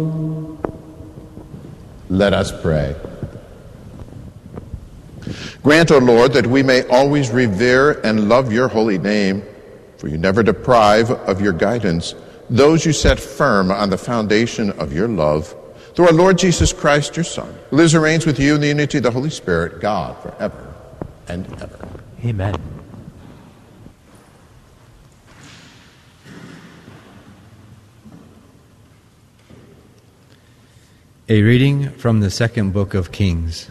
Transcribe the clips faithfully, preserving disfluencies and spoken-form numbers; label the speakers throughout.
Speaker 1: Let us pray. Grant, O Lord, that we may always revere and love your holy name, for you never deprive of your guidance those you set firm on the foundation of your love, through our Lord Jesus Christ, your Son, who lives and reigns with you in the unity of the Holy Spirit, God, forever and ever.
Speaker 2: Amen. A reading from the second book of Kings.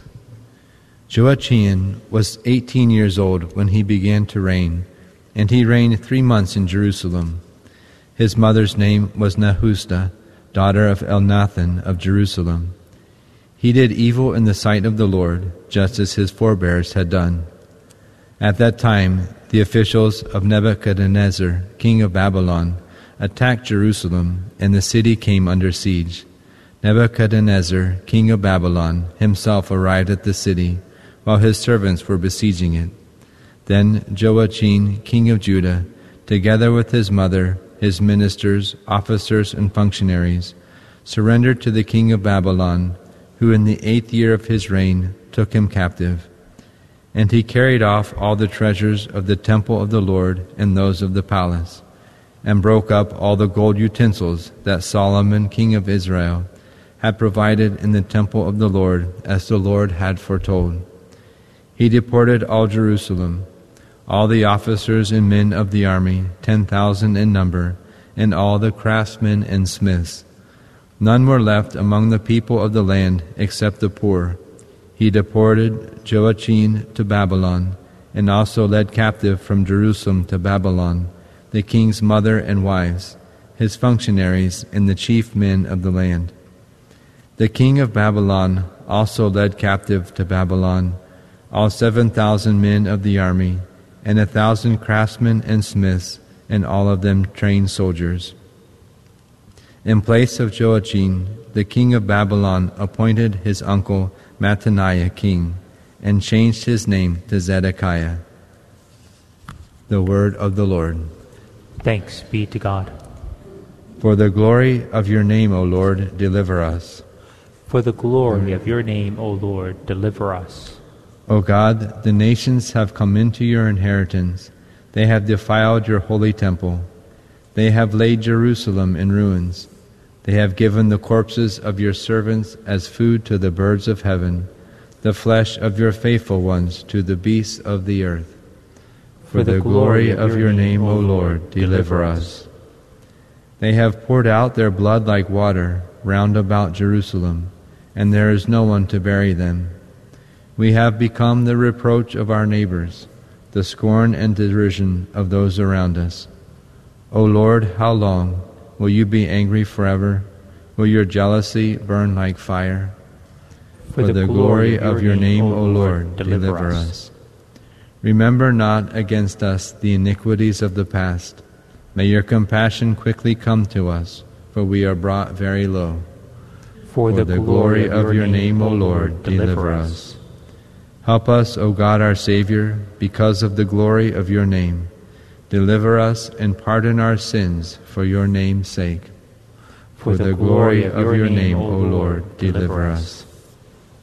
Speaker 2: Joachim was eighteen years old when he began to reign, and he reigned three months in Jerusalem. His mother's name was Nehushta, daughter of Elnathan of Jerusalem. He did evil in the sight of the Lord, just as his forebears had done. At that time, the officials of Nebuchadnezzar, king of Babylon, attacked Jerusalem, and the city came under siege. Nebuchadnezzar, king of Babylon, himself arrived at the city, while his servants were besieging it. Then Joachim, king of Judah, together with his mother, his ministers, officers, and functionaries, surrendered to the king of Babylon, who in the eighth year of his reign took him captive. And he carried off all the treasures of the temple of the Lord and those of the palace, and broke up all the gold utensils that Solomon, king of Israel, had provided in the temple of the Lord, as the Lord had foretold. He deported all Jerusalem, all the officers and men of the army, ten thousand in number, and all the craftsmen and smiths. None were left among the people of the land except the poor. He deported Joachim to Babylon, and also led captive from Jerusalem to Babylon the king's mother and wives, his functionaries, and the chief men of the land. The king of Babylon also led captive to Babylon all seven thousand men of the army, and a thousand craftsmen and smiths, and all of them trained soldiers. In place of Joachim, the king of Babylon appointed his uncle Mattaniah king, and changed his name to Zedekiah. The word of the Lord. Thanks be to God.
Speaker 3: For the glory of your name, O Lord, deliver us.
Speaker 2: For the glory of your name, O Lord, deliver us.
Speaker 3: O God, the nations have come into your inheritance. They have defiled your holy temple. They have laid Jerusalem in ruins. They have given the corpses of your servants as food to the birds of heaven, the flesh of your faithful ones to the beasts of the earth. For the glory of your name, O Lord, deliver us. They have poured out their blood like water round about Jerusalem, and there is no one to bury them. We have become the reproach of our neighbors, the scorn and derision of those around us. O Lord, how long? Will you be angry forever? Will your jealousy burn like fire? For, For the, the glory of your name, O Lord, deliver, deliver us. us. Remember not against us the iniquities of the past. May your compassion quickly come to us, for we are brought very low.
Speaker 2: For, For the, the glory, glory of your name, O Lord, deliver us.
Speaker 3: Help us, O God our Savior, because of the glory of your name. Deliver us and pardon our sins for your name's sake. For, For the, the glory of your name, O Lord, deliver us.